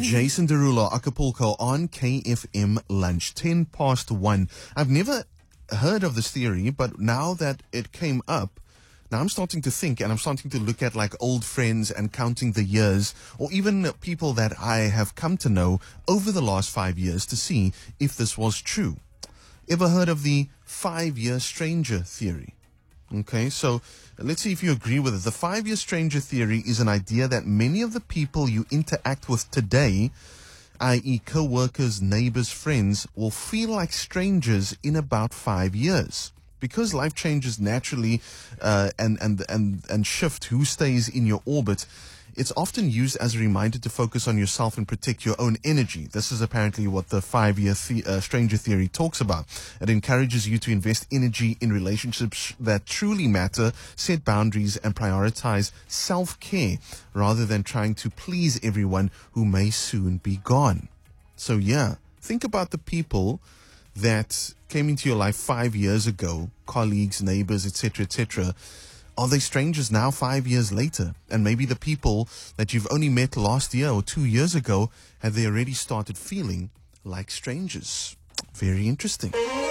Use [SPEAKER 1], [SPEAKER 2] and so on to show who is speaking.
[SPEAKER 1] Jason Derulo, Acapulco on KFM Lunch, 10 past 1. I've never heard of this theory, but now that it came up, now I'm starting to think and I'm starting to look at like old friends and counting the years, or even people that I have come to know over the last 5 years to see if this was true. Ever heard of the 5-year stranger theory? Okay, so let's see if you agree with it. The 5-year stranger theory is an idea that many of the people you interact with today, i.e. co-workers, neighbors, friends, will feel like strangers in about 5 years. Because life changes naturally and shift who stays in your orbit, it's often used as a reminder to focus on yourself and protect your own energy. This is apparently what the 5-year stranger theory talks about. It encourages you to invest energy in relationships that truly matter, set boundaries, and prioritize self-care rather than trying to please everyone who may soon be gone. So yeah, think about the people that came into your life 5 years ago, colleagues, neighbors, etc., etc. Are they strangers now 5 years later? And maybe the people that you've only met last year or 2 years ago, have they already started feeling like strangers? Very interesting.